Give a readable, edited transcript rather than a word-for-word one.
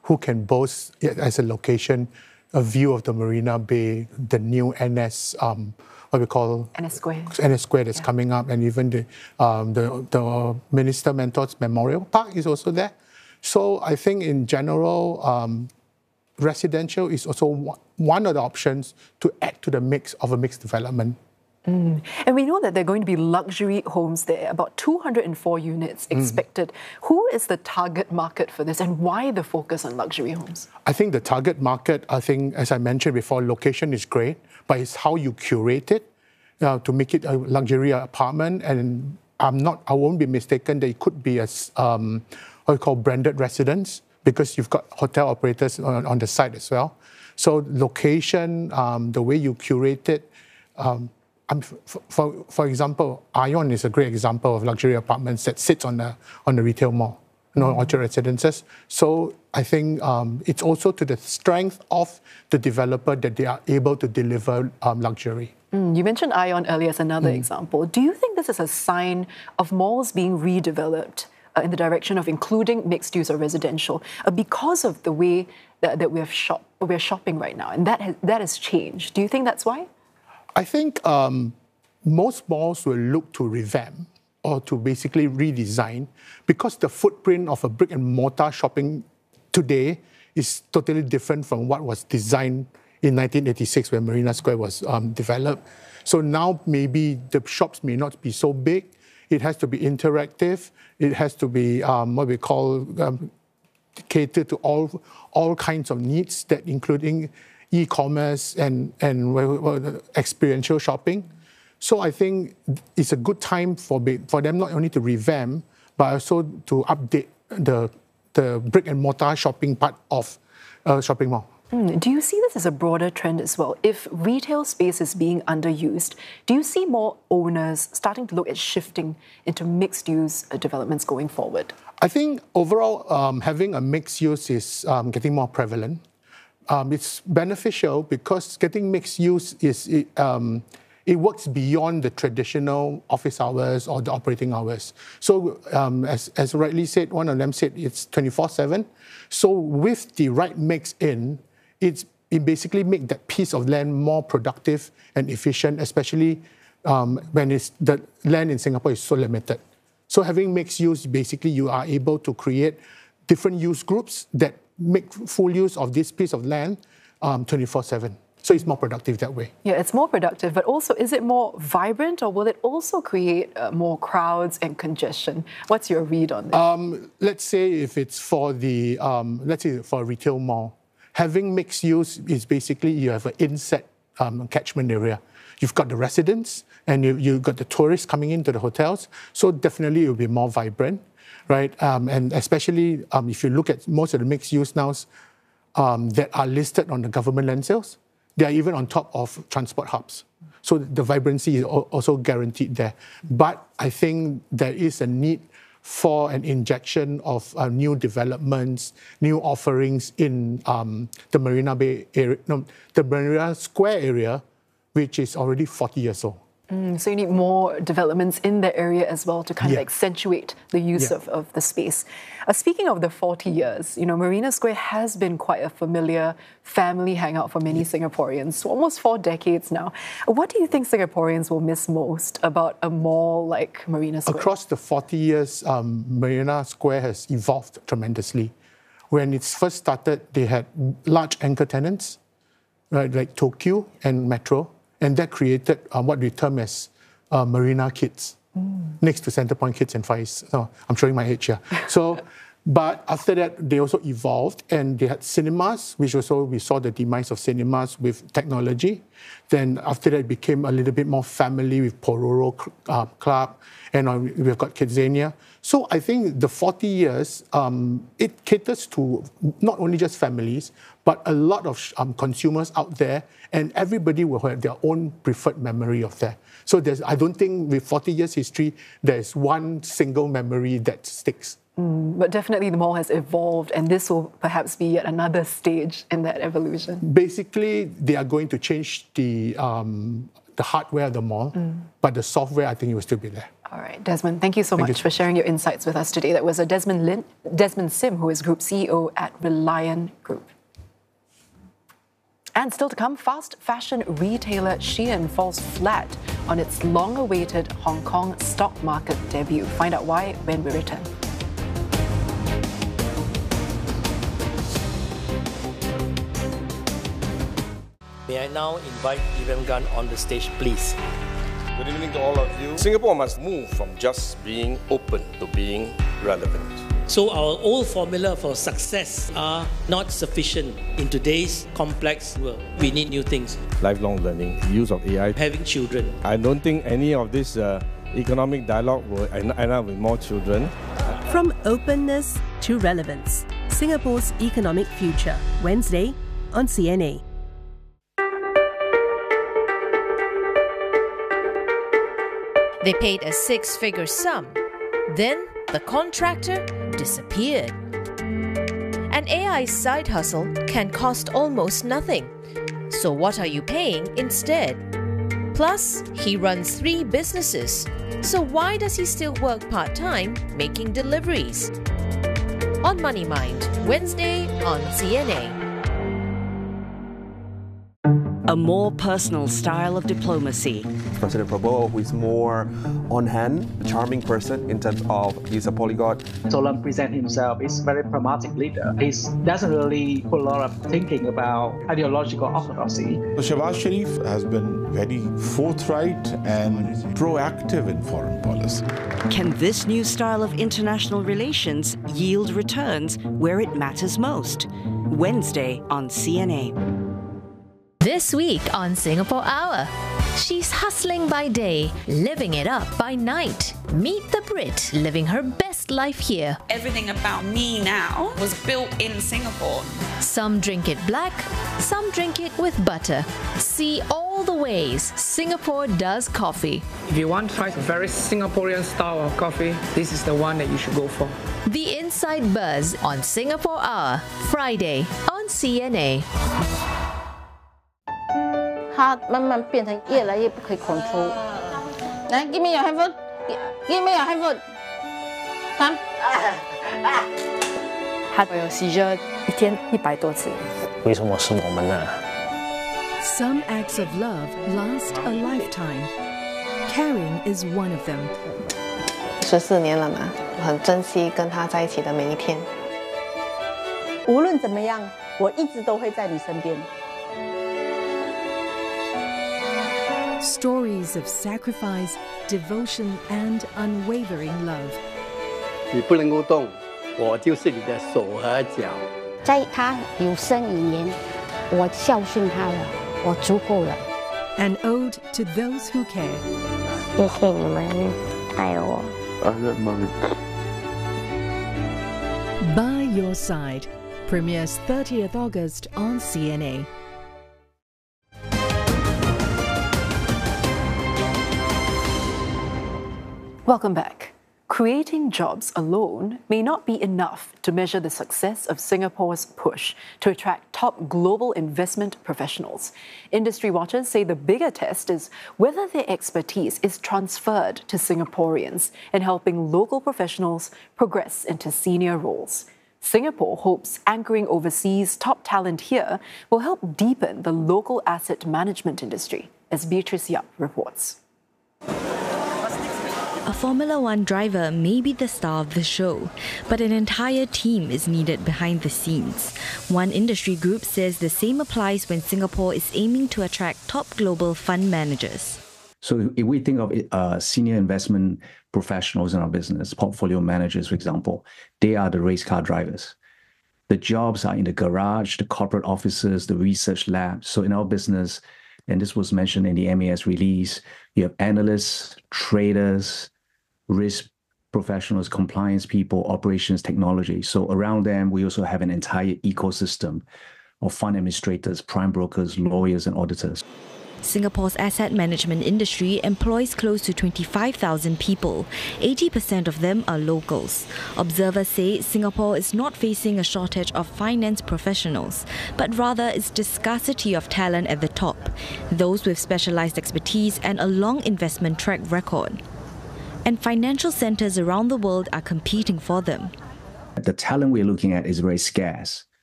who can boast as a location a view of the Marina Bay, the new NS, what we call NS Square. NS Square that's coming up, and even the Minister Mentors Memorial Park is also there. So I think in general, residential is also one of the options to add to the mix of a mixed development. And we know that there are going to be luxury homes there, about 204 units expected. Who is the target market for this, and why the focus on luxury homes? I think the target market, as I mentioned before, location is great, but it's how you curate it to make it a luxury apartment. And I won't be mistaken that it could be a what we call branded residence, because you've got hotel operators on the site as well. So location, the way you curate it. For example, Ion is a great example of luxury apartments that sits on the retail mall, Orchard Residences. So I think it's also to the strength of the developer that they are able to deliver luxury. You mentioned Ion earlier as another example. Do you think this is a sign of malls being redeveloped in the direction of including mixed use or residential because of the way that we're shopping right now, and that has changed? Do you think that's why? I think most malls will look to revamp or to basically redesign, because the footprint of a brick and mortar shopping today is totally different from what was designed in 1986 when Marina Square was developed. So now maybe the shops may not be so big. It has to be interactive. It has to be what we call cater to all kinds of needs, that including e-commerce and experiential shopping. So I think it's a good time for them not only to revamp, but also to update the brick and mortar shopping part of shopping mall. Do you see this as a broader trend as well? If retail space is being underused, do you see more owners starting to look at shifting into mixed-use developments going forward? I think overall, having a mixed use is getting more prevalent. It's beneficial because getting mixed use it works beyond the traditional office hours or the operating hours. So as rightly said, one of them said it's 24/7. So with the right mix in, it basically makes that piece of land more productive and efficient, especially when the land in Singapore is so limited. So having mixed use, basically you are able to create different use groups that make full use of this piece of land 24/7. So it's more productive that way. Yeah, it's more productive, but also, is it more vibrant, or will it also create more crowds and congestion? What's your read on this? Let's say if it's for for a retail mall, having mixed use is basically you have an inset catchment area. You've got the residents and you've got the tourists coming into the hotels. So definitely it will be more vibrant, right? And especially if you look at most of the mixed use now that are listed on the government land sales, they are even on top of transport hubs. So the vibrancy is also guaranteed there. But I think there is a need for an injection of new developments, new offerings in the Marina Bay area, the Marina Square area, which is already 40 years old. So you need more developments in the area as well to kind of accentuate the use of the space. Speaking of the 40 years, Marina Square has been quite a familiar family hangout for many Singaporeans, almost 4 decades now. What do you think Singaporeans will miss most about a mall like Marina Square? Across the 40 years, Marina Square has evolved tremendously. When it first started, they had large anchor tenants, right, like Tokyo and Metro. And that created what we term as Marina Kids, next to Centrepoint Kids and Far East. So I'm showing my age here. But after that, they also evolved, and they had cinemas, which also we saw the demise of cinemas with technology. Then after that, it became a little bit more family with Pororo Club, and we've got Kidzania. So I think the 40 years, it caters to not only just families, but a lot of consumers out there, and everybody will have their own preferred memory of that. So I don't think with 40 years history, there's one single memory that sticks. But definitely the mall has evolved, and this will perhaps be yet another stage in that evolution. Basically, they are going to change the hardware of the mall, but the software, I think, it will still be there. All right, Desmond, thank you so much for sharing your insights with us today. That was Desmond Sim, who is Group CEO at Reliant Group. And still to come, fast fashion retailer Shein falls flat on its long-awaited Hong Kong stock market debut. Find out why when we return. May I now invite Iram Gun on the stage, please. Good evening to all of you. Singapore must move from just being open to being relevant. So our old formula for success are not sufficient in today's complex world. We need new things. Lifelong learning, use of AI. Having children. I don't think any of this economic dialogue will end up with more children. From openness to relevance, Singapore's economic future, Wednesday on CNA. They paid a six-figure sum. Then the contractor disappeared. An AI side hustle can cost almost nothing. So what are you paying instead? Plus, he runs 3 businesses. So why does he still work part-time making deliveries? On Money Mind, Wednesday on CNA. A more personal style of diplomacy. President Prabowo, who is more on-hand, a charming person in terms of he's a polyglot. Solan presents himself as a very pragmatic leader. He doesn't really put a lot of thinking about ideological orthodoxy. Shehbaz Sharif has been very forthright and proactive in foreign policy. Can this new style of international relations yield returns where it matters most? Wednesday on CNA. This week on Singapore Hour, she's hustling by day, living it up by night. Meet the Brit living her best life here. Everything about me now was built in Singapore. Some drink it black, some drink it with butter. See all the ways Singapore does coffee. If you want to try a very Singaporean style of coffee, this is the one that you should go for. The Inside Buzz on Singapore Hour, Friday on CNA. 它慢慢变成越来越不可以 control。来 ，give me your hand food， give me your hand food。come。 他有 seizure 一天100多次。 为什么是我们呢？ Some acts of love last a lifetime. Caring is one of them. 14年了嘛，我很珍惜跟他在一起的每一天。 无论怎么样，我一直都会在你身边。 Stories of sacrifice, devotion, and unwavering love. 你不能够动，我就是你的手和脚。 在他有生以年，我孝顺他了，我足够了。 An ode to those who care. 谢谢你们爱我。 By Your Side premieres 30th August on CNA. Welcome back. Creating jobs alone may not be enough to measure the success of Singapore's push to attract top global investment professionals. Industry watchers say the bigger test is whether their expertise is transferred to Singaporeans in helping local professionals progress into senior roles. Singapore hopes anchoring overseas top talent here will help deepen the local asset management industry, as Beatrice Yap reports. A Formula One driver may be the star of the show, but an entire team is needed behind the scenes. One industry group says the same applies when Singapore is aiming to attract top global fund managers. So if we think of senior investment professionals in our business, portfolio managers, for example, they are the race car drivers. The jobs are in the garage, the corporate offices, the research labs. So in our business, and this was mentioned in the MAS release, you have analysts, traders, risk professionals, compliance people, operations, technology. So around them, we also have an entire ecosystem of fund administrators, prime brokers, lawyers, and auditors. Singapore's asset management industry employs close to 25,000 people. 80% of them are locals. Observers say Singapore is not facing a shortage of finance professionals, but rather it's the scarcity of talent at the top, those with specialized expertise and a long investment track record. and financial centers around the world are competing for them. The talent we're looking at is very scarce.